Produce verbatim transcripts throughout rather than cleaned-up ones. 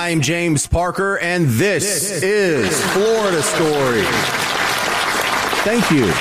I'm James Parker, and this, this is Florida Story. Thank you.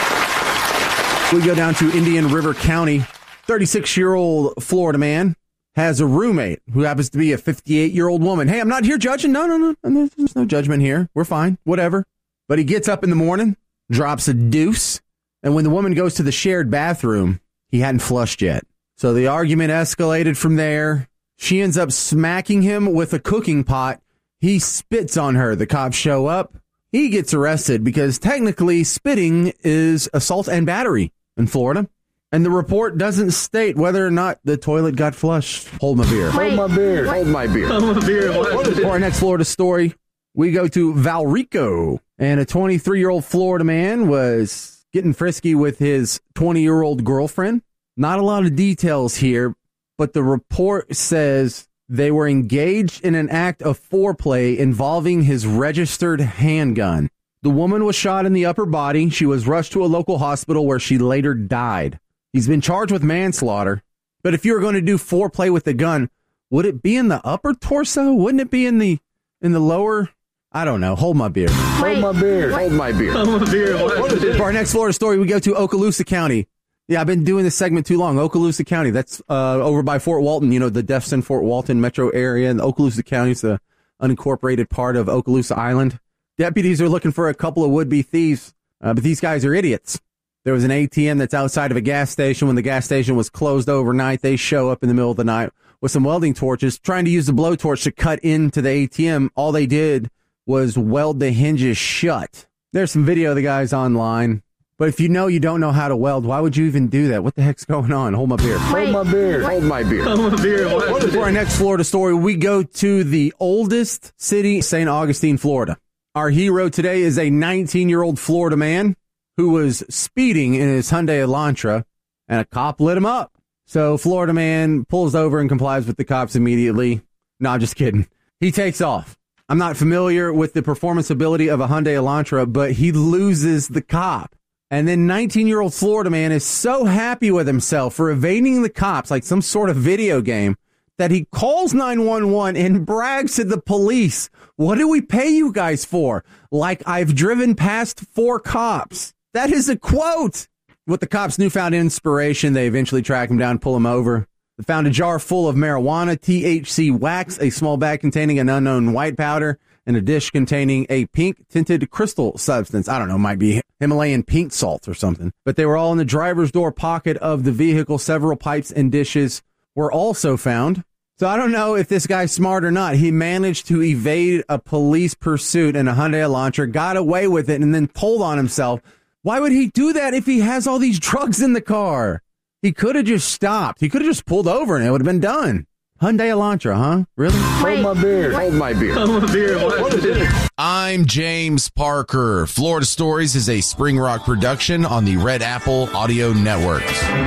We go down to Indian River County. thirty-six-year-old Florida man has a roommate who happens to be a fifty-eight-year-old woman. Hey, I'm not here judging. No, no, no. There's no judgment here. We're fine. Whatever. But he gets up in the morning, drops a deuce, and when the woman goes to the shared bathroom, he hadn't flushed yet. So the argument escalated from there. She ends up smacking him with a cooking pot. He spits on her. The cops show up. He gets arrested because technically spitting is assault and battery in Florida. And the report doesn't state whether or not the toilet got flushed. Hold my beer. Hold my beer. Hold my beer. Hold my beer. For our next Florida story, we go to Valrico. And a twenty-three-year-old Florida man was getting frisky with his twenty-year-old girlfriend. Not a lot of details here, but the report says they were engaged in an act of foreplay involving his registered handgun. The woman was shot in the upper body. She was rushed to a local hospital where she later died. He's been charged with manslaughter. But if you were going to do foreplay with the gun, would it be in the upper torso? Wouldn't it be in the in the lower? I don't know. Hold my beer. Hold my beer. Hold my beer. Hold my beer. For our next Florida story, we go to Okaloosa County. Yeah, I've been doing this segment too long. Okaloosa County, that's uh, over by Fort Walton, you know, the Defson, Fort Walton metro area. And Okaloosa County is the unincorporated part of Okaloosa Island. Deputies are looking for a couple of would-be thieves, uh, but these guys are idiots. There was an A T M that's outside of a gas station. When the gas station was closed overnight, they show up in the middle of the night with some welding torches, trying to use the blowtorch to cut into the A T M. All they did was weld the hinges shut. There's some video of the guys online. But if you know you don't know how to weld, why would you even do that? What the heck's going on? Hold my beer. Hold my beer. Hold my beer. Hold my beer. For our next Florida story, we go to the oldest city, Saint Augustine, Florida. Our hero today is a nineteen-year-old Florida man who was speeding in his Hyundai Elantra, and a cop lit him up. So Florida man pulls over and complies with the cops immediately. No, I'm just kidding. He takes off. I'm not familiar with the performance ability of a Hyundai Elantra, but he loses the cop. And then nineteen-year-old Florida man is so happy with himself for evading the cops like some sort of video game that he calls nine one one and brags to the police. What do we pay you guys for? Like I've driven past four cops. That is a quote. With the cops' newfound inspiration, they eventually track him down and pull him over. They found a jar full of marijuana, T H C wax, a small bag containing an unknown white powder, and a dish containing a pink tinted crystal substance. I don't know, might be Himalayan pink salt or something. But they were all in the driver's door pocket of the vehicle. Several pipes and dishes were also found. So I don't know if this guy's smart or not. He managed to evade a police pursuit in a Hyundai Elantra, got away with it, and then told on himself. Why would he do that if he has all these drugs in the car? He could have just stopped. He could have just pulled over and it would have been done. Hyundai Elantra, huh? Really? Hold my beer. Hold my beer. Hold my beer. I'm James Parker. Florida Stories is a Spring Rock production on the Red Apple Audio Network.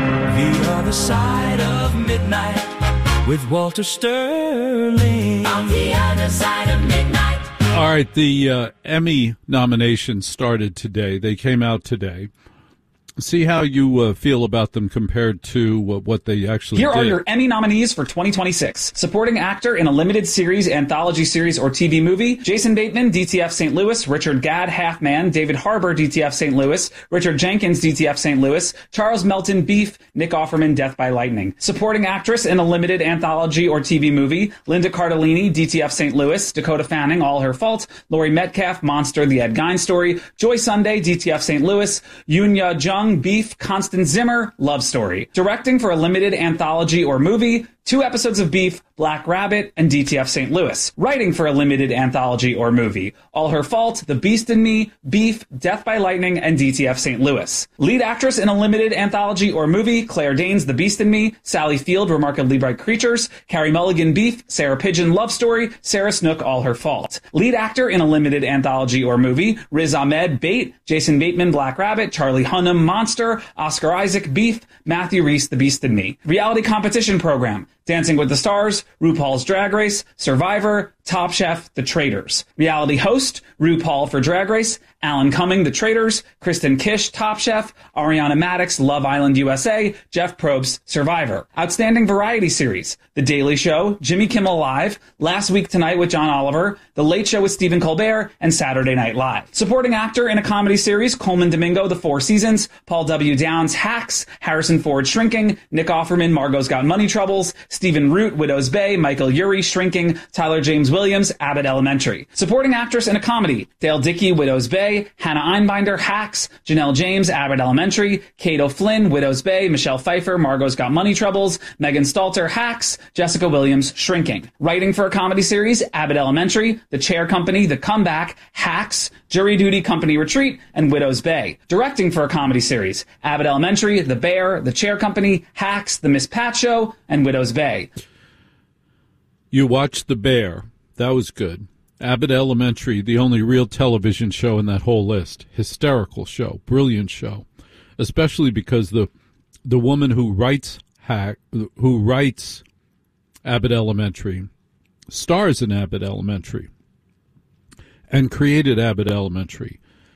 The Other Side of Midnight with Walter Sterling. On the Other Side of Midnight. All right, the uh, Emmy nominations started today. They came out today. See how you uh, feel about them compared to uh, what they actually Here did. are your Emmy nominees for twenty twenty-six. Supporting actor in a limited series, anthology series, or T V movie, Jason Bateman, D T F Saint Louis, Richard Gadd, Half Man, David Harbour, D T F Saint Louis, Richard Jenkins, D T F Saint Louis, Charles Melton, Beef, Nick Offerman, Death by Lightning. Supporting actress in a limited anthology or T V movie, Linda Cardellini, D T F Saint Louis, Dakota Fanning, All Her Fault, Laurie Metcalf, Monster, The Ed Gein Story, Joy Sunday, D T F Saint Louis, Yunya Jung, Beef, Constance Zimmer, Love Story. Directing for a limited anthology or movie, two episodes of Beef, Black Rabbit, and D T F Saint Louis. Writing for a limited anthology or movie, All Her Fault, The Beast in Me, Beef, Death by Lightning, and D T F Saint Louis. Lead actress in a limited anthology or movie, Claire Danes, The Beast in Me, Sally Field, Remarkably Bright Creatures, Carey Mulligan, Beef, Sarah Pigeon, Love Story, Sarah Snook, All Her Fault. Lead actor in a limited anthology or movie, Riz Ahmed, Bait, Jason Bateman, Black Rabbit, Charlie Hunnam, Monster, Oscar Isaac, Beef, Matthew Reese, The Beast in Me. Reality competition program, Dancing with the Stars, RuPaul's Drag Race, Survivor, Top Chef, The Traitors. Reality host, RuPaul for Drag Race, Alan Cumming, The Traitors, Kristen Kish, Top Chef, Ariana Madix, Love Island U S A, Jeff Probst, Survivor. Outstanding Variety Series, The Daily Show, Jimmy Kimmel Live, Last Week Tonight with John Oliver, The Late Show with Stephen Colbert, and Saturday Night Live. Supporting actor in a comedy series, Coleman Domingo, The Four Seasons, Paul W. Downs, Hacks, Harrison Ford, Shrinking, Nick Offerman, Margot's Got Money Troubles, Stephen Root, Widow's Bay, Michael Urie, Shrinking, Tyler James Williams, Abbott Elementary. Supporting actress in a comedy, Dale Dickey, Widow's Bay, Hannah Einbinder, Hacks, Janelle James, Abbott Elementary, Kate O'Flynn, Widow's Bay, Michelle Pfeiffer, Margot's Got Money Troubles, Megan Stalter, Hacks, Jessica Williams, Shrinking. Writing for a comedy series, Abbott Elementary, The Chair Company, The Comeback, Hacks, Jury Duty, Company Retreat, and Widow's Bay. Directing for a comedy series, Abbott Elementary, The Bear, The Chair Company, Hacks, The Miss Pat Show, and Widow's Bay. You watched The Bear. That was good. Abbott Elementary, the only real television show in that whole list. Hysterical show. Brilliant show. Especially because the the woman who writes Hack, who writes Abbott Elementary stars in Abbott Elementary and created Abbott Elementary.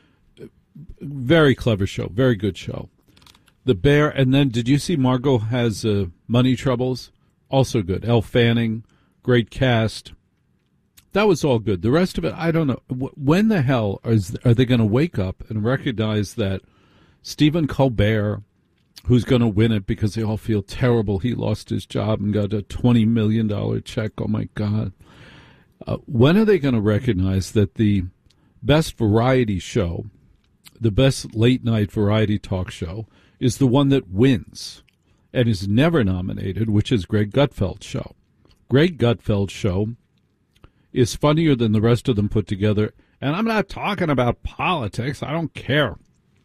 Very clever show. Very good show. The Bear, and then did you see Margot Has uh, Money Troubles? Also good. Elle Fanning, great cast. That was all good. The rest of it, I don't know. When the hell is, are they going to wake up and recognize that Stephen Colbert, who's going to win it because they all feel terrible, he lost his job and got a twenty million dollars check. Oh, my God. Uh, when are they going to recognize that the best variety show, the best late-night variety talk show, is the one that wins and is never nominated, which is Greg Gutfeld's show? Greg Gutfeld's show is funnier than the rest of them put together. And I'm not talking about politics. I don't care.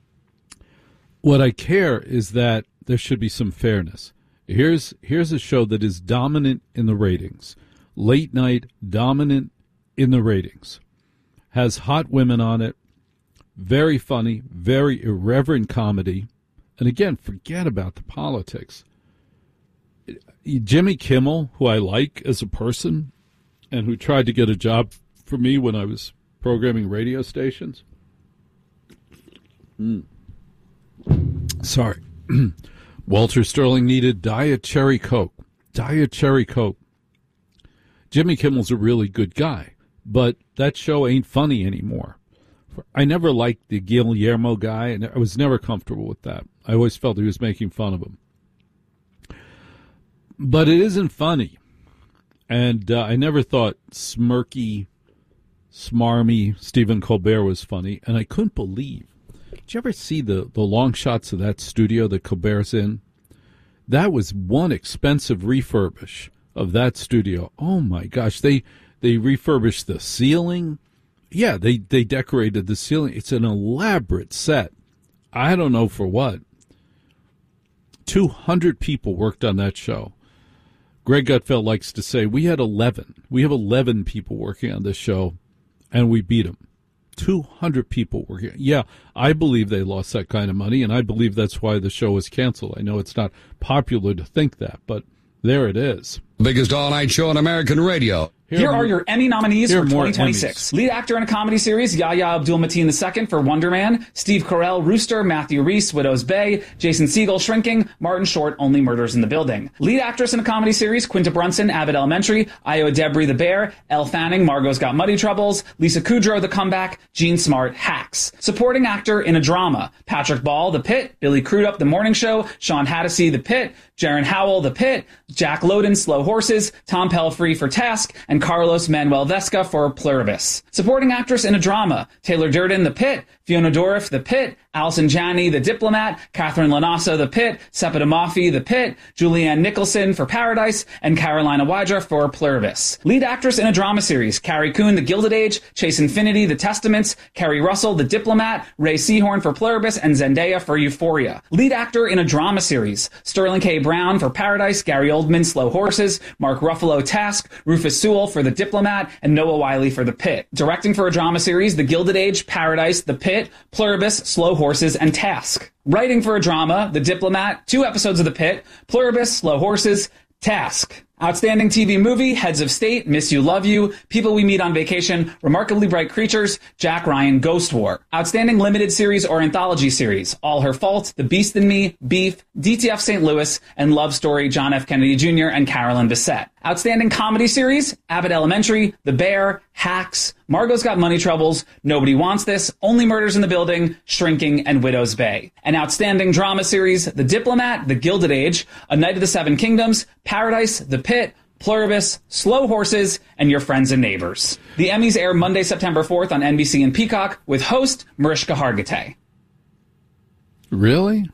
What I care is that there should be some fairness. Here's here's a show that is dominant in the ratings. Late night, dominant in the ratings. Has hot women on it. Very funny, very irreverent comedy. And again, forget about the politics. Jimmy Kimmel, who I like as a person, and who tried to get a job for me when I was programming radio stations. Mm. Sorry. Walter Sterling needed Diet Cherry Coke. Diet Cherry Coke. Jimmy Kimmel's a really good guy, but that show ain't funny anymore. I never liked the Guillermo guy, and I was never comfortable with that. I always felt he was making fun of him. But it isn't funny. And uh, I never thought smirky, smarmy Stephen Colbert was funny. And I couldn't believe. Did you ever see the, the long shots of that studio that Colbert's in? That was one expensive refurbish of that studio. Oh, my gosh. They they refurbished the ceiling. Yeah, they, they decorated the ceiling. It's an elaborate set. I don't know for what. two hundred people worked on that show. Greg Gutfeld likes to say, we had eleven. We have eleven people working on this show, and we beat them. two hundred people working. Yeah, I believe they lost that kind of money, and I believe that's why the show was canceled. I know it's not popular to think that, but there it is. Biggest all-night show on American radio. Here, Here are your Emmy nominees for twenty twenty-six. Emmys. Lead actor in a comedy series, Yahya Abdul-Mateen the Second for Wonder Man, Steve Carell, Rooster, Matthew Rhys, Widow's Bay, Jason Segel, Shrinking, Martin Short, Only Murders in the Building. Lead actress in a comedy series, Quinta Brunson, Abbott Elementary, Io Debris, The Bear, Elle Fanning, Margot's Got Muddy Troubles, Lisa Kudrow, The Comeback, Jean Smart, Hacks. Supporting actor in a drama, Patrick Ball, The Pit, Billy Crudup, The Morning Show, Sean Hattasey, The Pit, Jaron Howell, The Pit, Jack Lowden, Slow Horses, Tom Pelfrey for Task, and Carlos Manuel Vesca for Pluribus. Supporting actress in a drama, Taylor Durden, The Pit, Fiona Dourif, The Pit, Allison Janney, The Diplomat, Catherine Lanasa, The Pit, Sepida Mafi, The Pit, Julianne Nicholson for Paradise, and Carolina Wydra for Pluribus. Lead actress in a drama series, Carrie Coon, The Gilded Age, Chase Infinity, The Testaments, Kerry Russell, The Diplomat, Ray Seahorn for Pluribus, and Zendaya for Euphoria. Lead actor in a drama series, Sterling K. Brown for Paradise, Gary Oldman, Slow Horses, Mark Ruffalo, Task, Rufus Sewell for The Diplomat, and Noah Wiley for The Pit. Directing for a drama series, The Gilded Age, Paradise, The Pit, Pluribus, Slow Horses, and Task. Writing for a drama, The Diplomat, two episodes of The Pit, Pluribus, Slow Horses, Task. Outstanding T V movie, Heads of State, Miss You, Love You, People We Meet on Vacation, Remarkably Bright Creatures, Jack Ryan, Ghost War. Outstanding limited series or anthology series, All Her Fault, The Beast in Me, Beef, D T F Saint Louis, and Love Story, John F. Kennedy Junior and Carolyn Bessette. Outstanding comedy series, Abbott Elementary, The Bear, Hacks, Margot's Got Money Troubles, Nobody Wants This, Only Murders in the Building, Shrinking, and Widow's Bay. An outstanding drama series, The Diplomat, The Gilded Age, A Night of the Seven Kingdoms, Paradise, The Pit, Pluribus, Slow Horses, and Your Friends and Neighbors. The Emmys air Monday, September fourth on N B C and Peacock with host Mariska Hargitay. Really?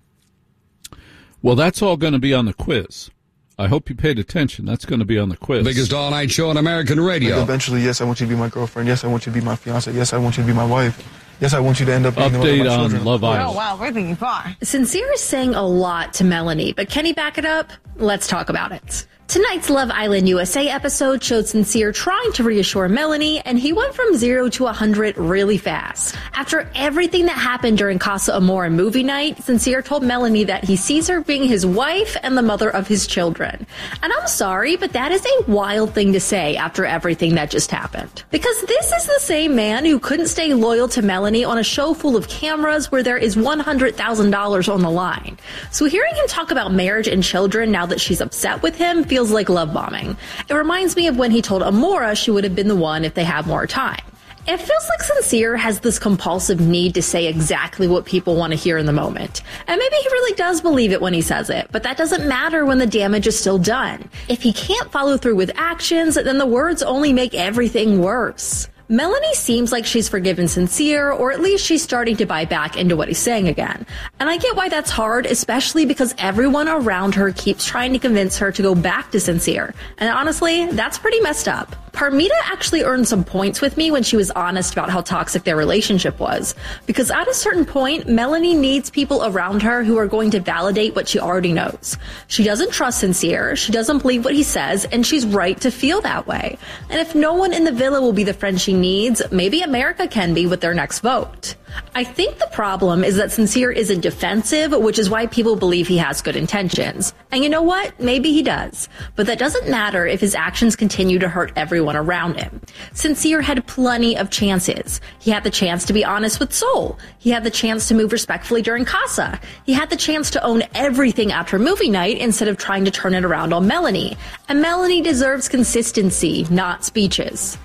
Well, that's all going to be on the quiz. I hope you paid attention. That's going to be on the quiz. Biggest all-night show on American radio. Like eventually, yes, I want you to be my girlfriend. Yes, I want you to be my fiance. Yes, I want you to be my wife. Yes, I want you to end up being the mother of my Update children. on Love Island. Oh, wow, we're thinking far. Sincere is saying a lot to Melanie, but can he back it up? Let's talk about it. Tonight's Love Island U S A episode showed Sincere trying to reassure Melanie, and he went from zero to one hundred really fast. After everything that happened during Casa Amor movie night, Sincere told Melanie that he sees her being his wife and the mother of his children. And I'm sorry, but that is a wild thing to say after everything that just happened. Because this is the same man who couldn't stay loyal to Melanie on a show full of cameras where there is one hundred thousand dollars on the line. So hearing him talk about marriage and children now that she's upset with him feels like love bombing. It reminds me of when he told Amora she would have been the one if they had more time. It feels like Sincere has this compulsive need to say exactly what people want to hear in the moment. And maybe he really does believe it when he says it, but that doesn't matter when the damage is still done. If he can't follow through with actions, then the words only make everything worse. Melanie seems like she's forgiven Sincere, or at least she's starting to buy back into what he's saying again. And I get why that's hard, especially because everyone around her keeps trying to convince her to go back to Sincere. And honestly, that's pretty messed up. Parmita actually earned some points with me when she was honest about how toxic their relationship was. Because at a certain point, Melanie needs people around her who are going to validate what she already knows. She doesn't trust Sincere, she doesn't believe what he says, and she's right to feel that way. And if no one in the villa will be the friend she needs, maybe America can be with their next vote. I think the problem is that Sincere isn't defensive, which is why people believe he has good intentions. And you know what? Maybe he does. But that doesn't matter if his actions continue to hurt everyone around him. Sincere had plenty of chances. He had the chance to be honest with Soul. He had the chance to move respectfully during Casa. He had the chance to own everything after movie night instead of trying to turn it around on Melanie. And Melanie deserves consistency, not speeches.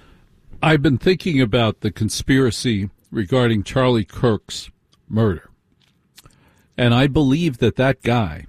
I've been thinking about the conspiracy regarding Charlie Kirk's murder. And I believe that that guy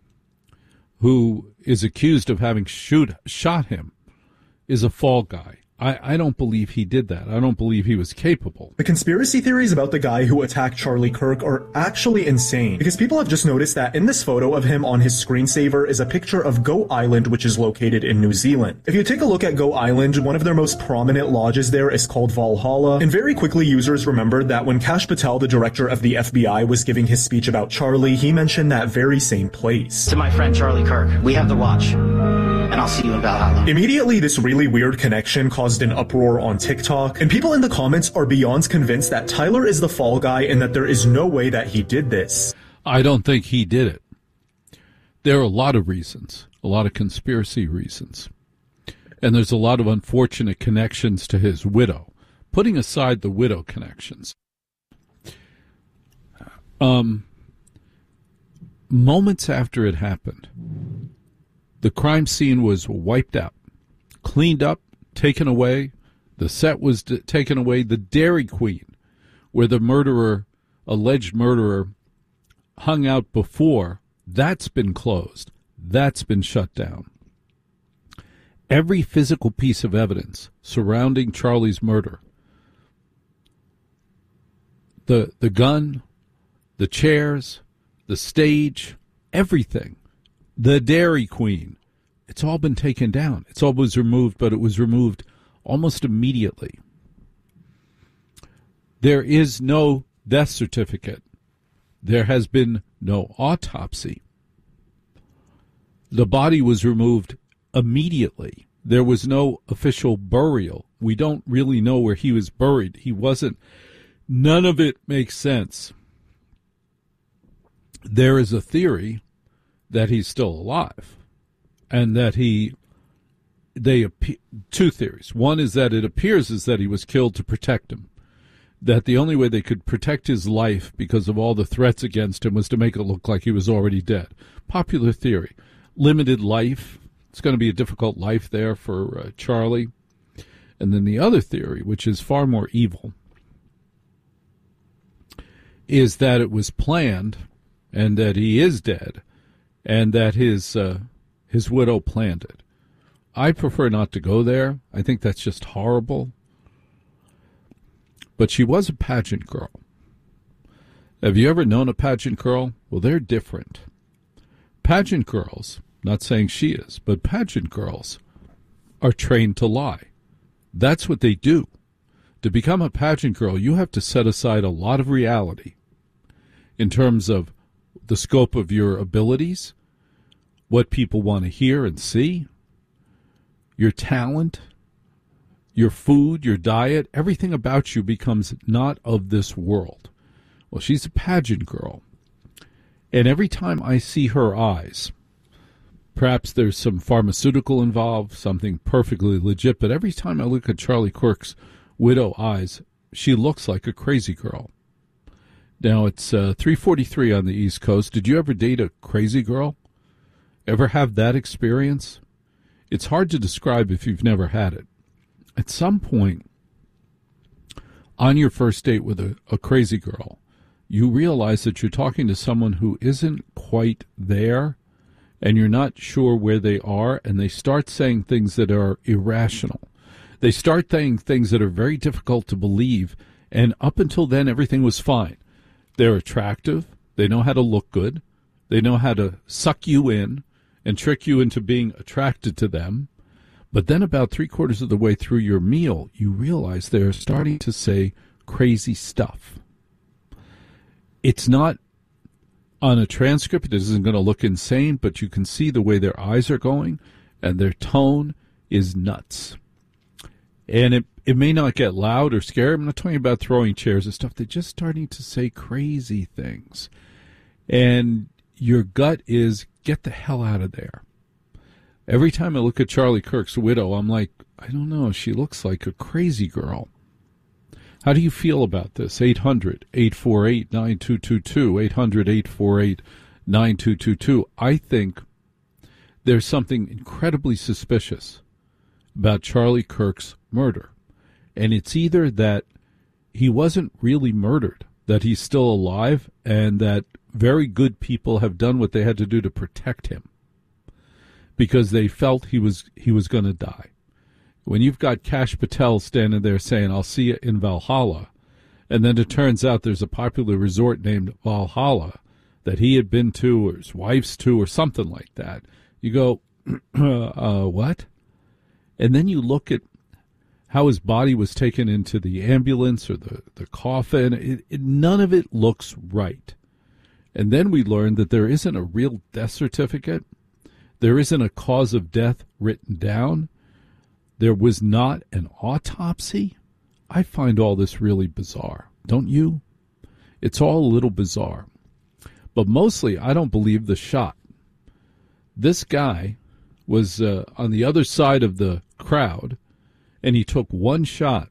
who is accused of having shoot, shot him is a fall guy. I, I don't believe he did that. I don't believe he was capable. The conspiracy theories about the guy who attacked Charlie Kirk are actually insane, because people have just noticed that in this photo of him on his screensaver is a picture of Go Island, which is located in New Zealand. If you take a look at Go Island, one of their most prominent lodges there is called Valhalla, and very quickly users remembered that when Kash Patel, the director of the F B I, was giving his speech about Charlie, he mentioned that very same place. To my friend Charlie Kirk, we have the watch, and I'll see you in Valhalla. Immediately, this really weird connection caused an uproar on TikTok, and people in the comments are beyond convinced that Tyler is the fall guy and that there is no way that he did this. I don't think he did it. There are a lot of reasons, a lot of conspiracy reasons. And there's a lot of unfortunate connections to his widow. Putting aside the widow connections. Um, moments after it happened, the crime scene was wiped out, cleaned up, taken away. The set was d- taken away. The Dairy Queen, where the murderer, alleged murderer, hung out before, that's been closed. That's been shut down. Every physical piece of evidence surrounding Charlie's murder, the the gun, the chairs, the stage, everything, the Dairy Queen, it's all been taken down. It's all was removed, but it was removed almost immediately. There is no death certificate. There has been no autopsy. The body was removed immediately. There was no official burial. We don't really know where he was buried. He wasn't. None of it makes sense. There is a theory that he's still alive. and that he, they, two theories. One is that it appears is that he was killed to protect him, that the only way they could protect his life because of all the threats against him was to make it look like he was already dead. Popular theory. Limited life. It's going to be a difficult life there for uh, Charlie. And then the other theory, which is far more evil, is that it was planned and that he is dead and that his uh, his widow planned it. I prefer not to go there. I think that's just horrible. But she was a pageant girl. Have you ever known a pageant girl? Well, they're different. Pageant girls, not saying she is, but pageant girls are trained to lie. That's what they do. To become a pageant girl, you have to set aside a lot of reality in terms of the scope of your abilities, what people want to hear and see, your talent, your food, your diet. Everything about you becomes not of this world. Well, she's a pageant girl. And every time I see her eyes, perhaps there's some pharmaceutical involved, something perfectly legit, but every time I look at Charlie Kirk's widow eyes, she looks like a crazy girl. Now, it's uh, three forty-three on the East Coast. Did you ever date a crazy girl? Ever have that experience? It's hard to describe if you've never had it. At some point, on your first date with a, a crazy girl, you realize that you're talking to someone who isn't quite there, and you're not sure where they are, and they start saying things that are irrational. They start saying things that are very difficult to believe, and up until then, everything was fine. They're attractive. They know how to look good. They know how to suck you in and trick you into being attracted to them. But then about three-quarters of the way through your meal, you realize they're starting to say crazy stuff. It's not on a transcript. It isn't going to look insane, but you can see the way their eyes are going, and their tone is nuts. And it, it may not get loud or scary. I'm not talking about throwing chairs and stuff. They're just starting to say crazy things. And your gut is, get the hell out of there. Every time I look at Charlie Kirk's widow, I'm like, I don't know, she looks like a crazy girl. How do you feel about this? eight hundred, eight four eight, nine two two two, eight hundred, eight four eight, nine two two two. I think there's something incredibly suspicious about Charlie Kirk's murder. And it's either that he wasn't really murdered, that he's still alive, and that very good people have done what they had to do to protect him because they felt he was he was going to die. When you've got Kash Patel standing there saying, I'll see you in Valhalla, and then it turns out there's a popular resort named Valhalla that he had been to, or his wife's to, or something like that, you go, uh, what? And then you look at how his body was taken into the ambulance or the, the coffin. It, it, none of it looks right. And then we learned that there isn't a real death certificate. There isn't a cause of death written down. There was not an autopsy. I find all this really bizarre, don't you? It's all a little bizarre. But mostly, I don't believe the shot. This guy was uh, on the other side of the crowd, and he took one shot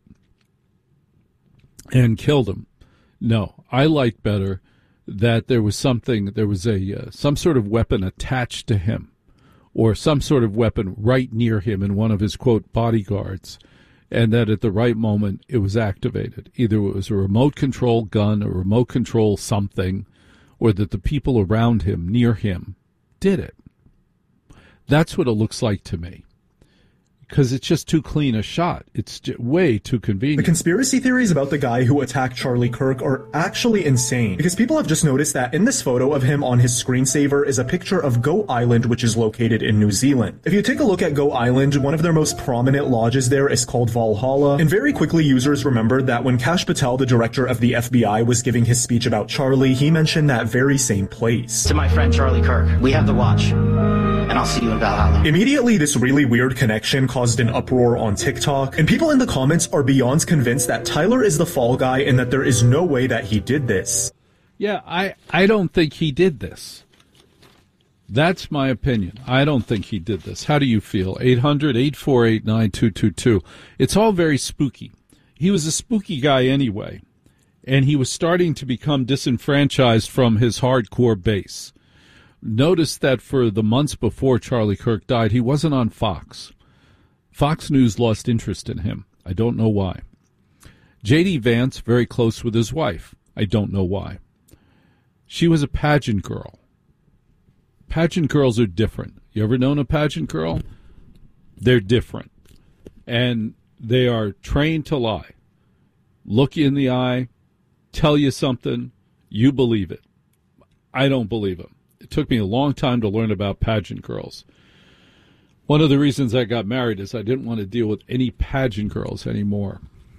and killed him. No, I like better that there was something, there was a uh, some sort of weapon attached to him, or some sort of weapon right near him in one of his, quote, bodyguards, and that at the right moment it was activated. Either it was a remote control gun, a remote control something, or that the people around him, near him, did it. That's what it looks like to me. Because it's just too clean a shot. It's j- way too convenient. The conspiracy theories about the guy who attacked Charlie Kirk are actually insane, because people have just noticed that in this photo of him on his screensaver is a picture of Go Island, which is located in New Zealand. If you take a look at Go Island, one of their most prominent lodges there is called Valhalla, and very quickly users remembered that when Kash Patel, the director of the F B I, was giving his speech about Charlie, he mentioned that very same place. To my friend Charlie Kirk, we have the watch, and I'll see you in Valhalla. Immediately, this really weird connection caused an uproar on TikTok, and people in the comments are beyond convinced that Tyler is the fall guy and that there is no way that he did this. Yeah, I, I don't think he did this. That's my opinion. I don't think he did this. How do you feel? eight hundred, eight four eight, nine two two two. It's all very spooky. He was a spooky guy anyway, and he was starting to become disenfranchised from his hardcore base. Notice that for the months before Charlie Kirk died, he wasn't on Fox. Fox News lost interest in him. I don't know why. J D. Vance, very close with his wife. I don't know why. She was a pageant girl. Pageant girls are different. You ever known a pageant girl? They're different. And they are trained to lie. Look you in the eye, tell you something, you believe it. I don't believe them. It took me a long time to learn about pageant girls. One of the reasons I got married is I didn't want to deal with any pageant girls anymore.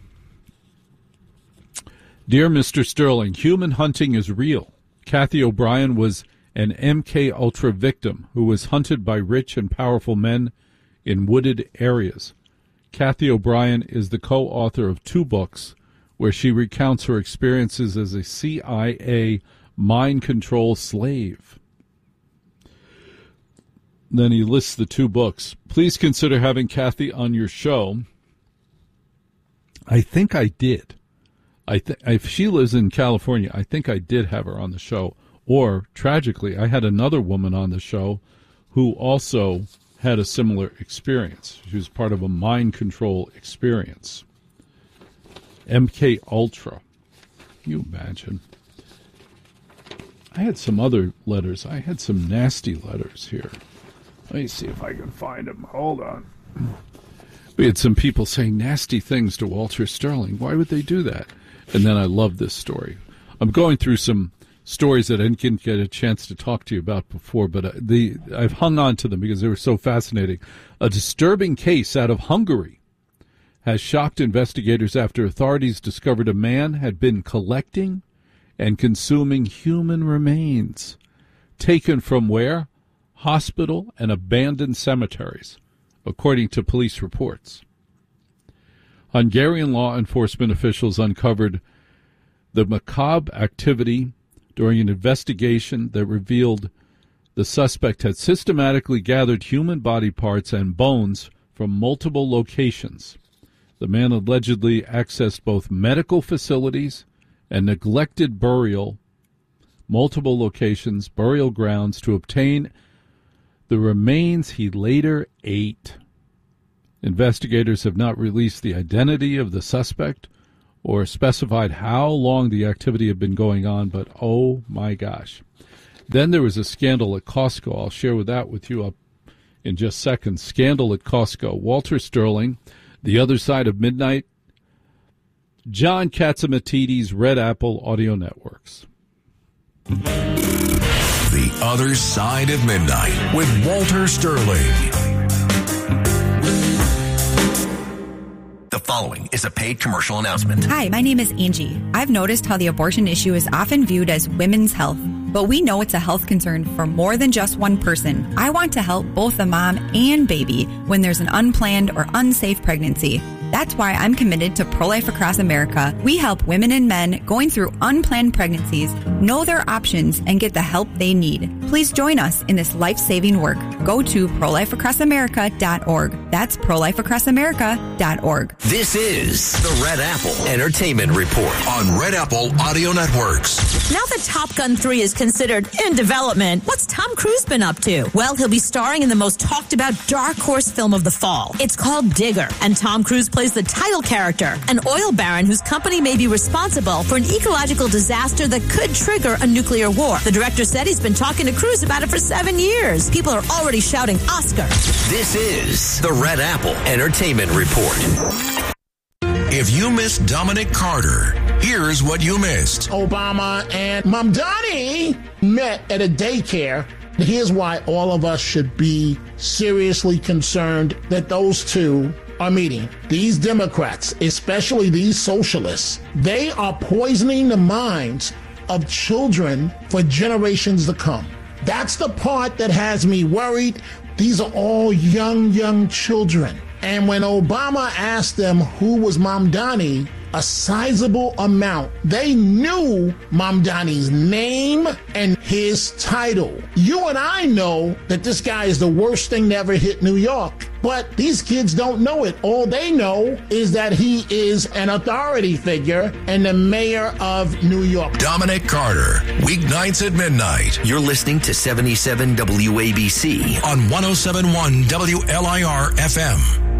Dear Mister Sterling, human hunting is real. Kathy O'Brien was an M K Ultra victim who was hunted by rich and powerful men in wooded areas. Kathy O'Brien is the co-author of two books where she recounts her experiences as a C I A mind control slave. Then he lists the two books. Please consider having Kathy on your show. I think I did. I th- if she lives in California, I think I did have her on the show. Or, tragically, I had another woman on the show who also had a similar experience. She was part of a mind control experience. M K Ultra. Can you imagine? I had some other letters. I had some nasty letters here. Let me see if I can find them. Hold on. We had some people saying nasty things to Walter Sterling. Why would they do that? And then I love this story. I'm going through some stories that I didn't get a chance to talk to you about before, but the I've hung on to them because they were so fascinating. A disturbing case out of Hungary has shocked investigators after authorities discovered a man had been collecting and consuming human remains. Taken from where? Hospital and abandoned cemeteries, according to police reports. Hungarian law enforcement officials uncovered the macabre activity during an investigation that revealed the suspect had systematically gathered human body parts and bones from multiple locations. The man allegedly accessed both medical facilities and neglected burial, multiple locations, burial grounds to obtain the remains he later ate. Investigators have not released the identity of the suspect or specified how long the activity had been going on, but oh my gosh. Then there was a scandal at Costco. I'll share with that with you up in just seconds. Scandal at Costco. Walter Sterling, The Other Side of Midnight, John Catsimatidis, Red Apple Audio Networks. The Other Side of Midnight with Walter Sterling. The following is a paid commercial announcement. Hi, my name is Angie. I've noticed how the abortion issue is often viewed as women's health, but we know it's a health concern for more than just one person. I want to help both the mom and baby when there's an unplanned or unsafe pregnancy. That's why I'm committed to Pro-Life Across America. We help women and men going through unplanned pregnancies know their options and get the help they need. Please join us in this life-saving work. Go to pro life across america dot org. That's pro life across america dot org. This is the Red Apple Entertainment Report on Red Apple Audio Networks. Now that Top Gun three is considered in development, what's Tom Cruise been up to? Well, he'll be starring in the most talked about dark horse film of the fall. It's called Digger, and Tom Cruise plays the title character, an oil baron whose company may be responsible for an ecological disaster that could trigger a nuclear war. The director said he's been talking to Cruise about it for seven years. People are already shouting Oscar. This is the Red Apple Entertainment Report. If you missed Dominic Carter, here's what you missed. Obama and Mamdani met at a daycare. Here's why all of us should be seriously concerned that those two are meeting. These Democrats, especially these socialists, they are poisoning the minds of children for generations to come. That's the part that has me worried. These are all young, young children. And when Obama asked them who was Mamdani, a sizable amount. They knew Mamdani's name and his title. You and I know that this guy is the worst thing to ever hit New York. But these kids don't know it. All they know is that he is an authority figure and the mayor of New York. Dominic Carter, weeknights at midnight. You're listening to seventy-seven W A B C on one oh seven point one W L I R F M.